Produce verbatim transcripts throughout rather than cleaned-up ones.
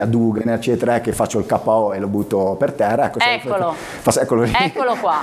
Dugan eccetera, che faccio il K O e lo butto per terra, ecco, eccolo, fa, eccolo, eccolo qua.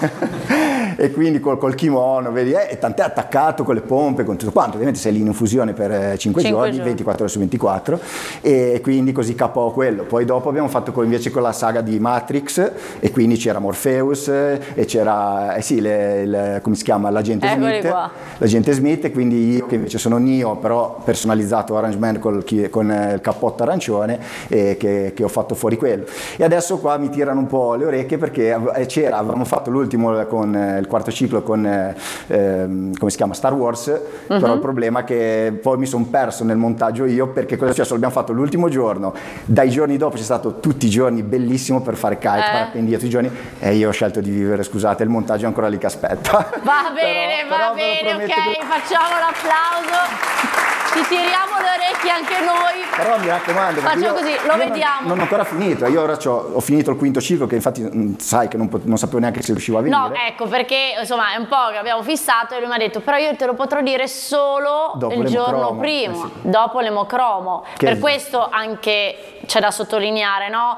E quindi col, col kimono, vedi, eh, e tant'è attaccato con le pompe, con tutto quanto, ovviamente sei lì in infusione per cinque giorni, giorni, ventiquattro ore su ventiquattro, e quindi così K O quello. Poi dopo abbiamo fatto con, invece con la saga di Matrix, e quindi c'era Morpheus e c'era, eh sì, le, le, come si chiama, l'agente Eccoli Smith, qua. l'agente Smith, e quindi io che invece sono Neo, però personalizzato Orange Man col, con il cappotto arancione, e Che, che ho fatto fuori quello. E adesso qua mi tirano un po' le orecchie, perché c'era, avevamo fatto l'ultimo con eh, il quarto ciclo con eh, come si chiama, Star Wars, uh-huh. Però il problema è che poi mi sono perso nel montaggio io, perché cosa è successo? L'abbiamo fatto l'ultimo giorno, dai giorni dopo c'è stato tutti i giorni bellissimo per fare kite, eh. parapendio tutti i giorni, e io ho scelto di vivere, scusate, il montaggio è ancora lì che aspetta. Va bene, però, va però bene, ok, che... facciamo l'applauso. Ci tiriamo le orecchie anche noi. Però mi raccomando, facciamo io, così, lo io vediamo. Non, non ho ancora finito, io ora ho finito il quinto ciclo, che infatti mh, sai che non, non sapevo neanche se riuscivo a venire. No, ecco, perché insomma è un po' che abbiamo fissato, e lui mi ha detto però io te lo potrò dire solo dopo il giorno prima, eh sì. dopo l'emocromo. Che per questo anche c'è da sottolineare, no?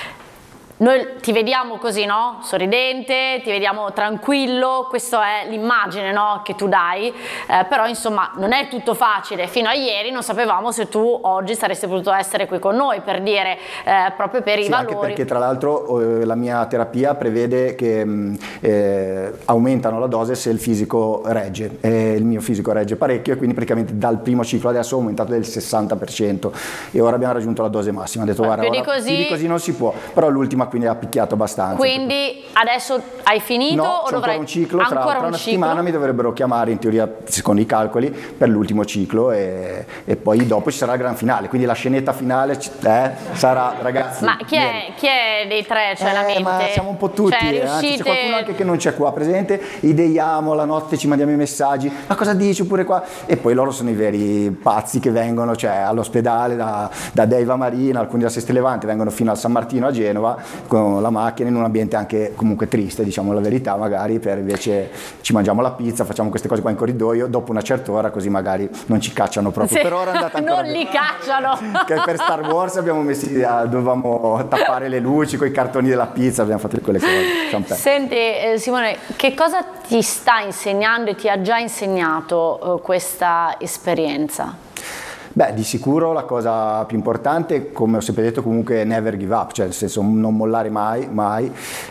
Noi ti vediamo così, no? Sorridente, ti vediamo tranquillo, questa è l'immagine, no? che tu dai, eh, però insomma non è tutto facile. Fino a ieri non sapevamo se tu oggi saresti potuto essere qui con noi, per dire, eh, proprio per sì, i valori. Anche perché tra l'altro eh, la mia terapia prevede che mh, eh, aumentano la dose se il fisico regge, e il mio fisico regge parecchio, e quindi praticamente dal primo ciclo adesso ho aumentato del sessanta per cento, e ora abbiamo raggiunto la dose massima. Ho detto Beh, guarda, più, ora, di così... più di così non si può, però l'ultima quindi ha picchiato abbastanza. Quindi adesso hai finito? No, o c'è dovrai... ancora un ciclo, tra, ancora tra un una ciclo? settimana mi dovrebbero chiamare, in teoria secondo i calcoli, per l'ultimo ciclo, e, e poi dopo ci sarà il gran finale, quindi la scenetta finale eh, sarà, ragazzi. Ma chi è, chi è dei tre c'è eh, la mente? Ma siamo un po' tutti, cioè, eh, riuscite... anzi, c'è qualcuno anche che non c'è qua presente, ideiamo la notte, ci mandiamo i messaggi, ma cosa dici, oppure qua, e poi loro sono i veri pazzi che vengono, cioè all'ospedale da, da Deiva Marina, alcuni da Seste Levante, vengono fino al San Martino a Genova con la macchina, in un ambiente anche comunque triste, diciamo la verità, magari per invece ci mangiamo la pizza, facciamo queste cose qua in corridoio dopo una certa ora, così magari non ci cacciano proprio. Sì, per ora è andata ancora non li cacciano. Che per Star Wars abbiamo messi, dovevamo tappare le luci con i cartoni della pizza, abbiamo fatto quelle cose. Senti eh, Simone, che cosa ti sta insegnando e ti ha già insegnato eh, questa esperienza? Beh, di sicuro la cosa più importante, come ho sempre detto, comunque never give up, cioè nel senso non mollare mai, mai.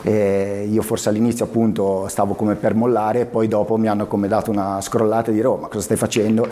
E io forse all'inizio appunto stavo come per mollare, e poi dopo mi hanno come dato una scrollata e dire oh ma cosa stai facendo?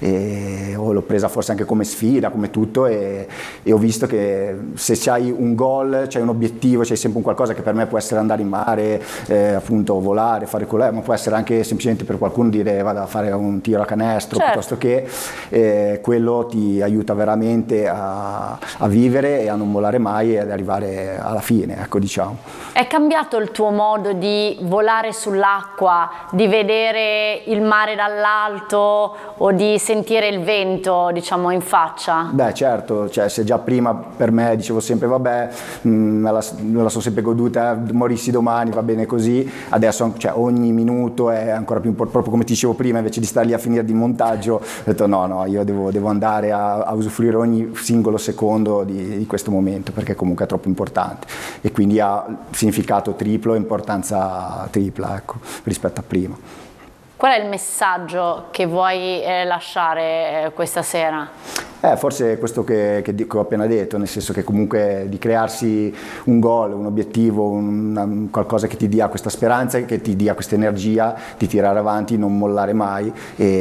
E oh, l'ho presa forse anche come sfida, come tutto, e, e ho visto che se c'hai un goal, c'hai un obiettivo, c'hai sempre un qualcosa che per me può essere andare in mare, eh, appunto volare, fare quello, ma può essere anche semplicemente per qualcuno dire vado a fare un tiro a canestro, certo. piuttosto che eh, quello ti aiuta veramente a, a vivere e a non mollare mai, e ad arrivare alla fine, ecco, diciamo. È cambiato il tuo modo di volare sull'acqua, di vedere il mare dall'alto o di sentire il vento, diciamo, in faccia? Beh, certo, cioè se già prima per me dicevo sempre vabbè, mh, me, la, me la sono sempre goduta, morissi domani, va bene così, adesso cioè, ogni minuto è ancora più importante, proprio come ti dicevo prima, invece di stare lì a finire di montaggio, ho detto no, no, io devo, devo andare A, a usufruire ogni singolo secondo di, di questo momento, perché comunque è troppo importante, e quindi ha significato triplo, importanza tripla, ecco, rispetto a prima. Qual è il messaggio che vuoi eh, lasciare eh, questa sera? Eh, forse questo che, che, che ho appena detto, nel senso che comunque di crearsi un goal, un obiettivo, un, qualcosa che ti dia questa speranza, che ti dia questa energia di tirare avanti, non mollare mai,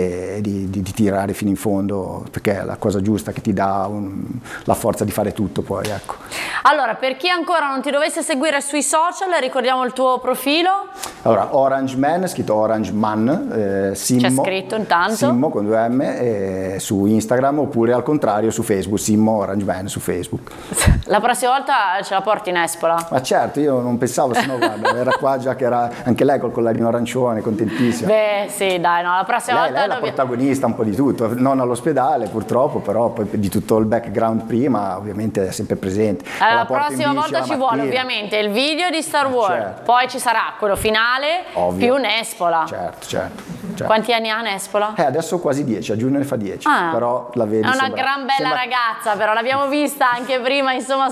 e di, di, di tirare fino in fondo, perché è la cosa giusta che ti dà un, la forza di fare tutto poi, ecco. Allora, per chi ancora non ti dovesse seguire sui social, ricordiamo il tuo profilo? Allora, Orange Man, scritto Orange Man, eh, Simmo, c'è scritto intanto Simmo con due M, eh, su Instagram, oppure al contrario su Facebook, Simmo Orange Man su Facebook. La prossima volta ce la porti in Espola? Ma certo, io non pensavo, sennò guarda, era qua già che era anche lei col collarino arancione, contentissima. Beh sì, dai, no, la prossima lei, volta... Lei è la dobbiamo... protagonista un po' di tutto, non all'ospedale purtroppo, però poi di tutto il background prima ovviamente è sempre presente. Allora, la prossima volta ci vuole ovviamente il video di Star Wars, certo. Poi ci sarà quello finale, ovvio, più Nespola. Certo, certo, certo. Quanti anni ha Nespola? Eh, adesso quasi dieci, a giugno ne fa dieci, ah, però la vedi. È una sembra, gran bella sembra... ragazza, però l'abbiamo vista anche prima, insomma,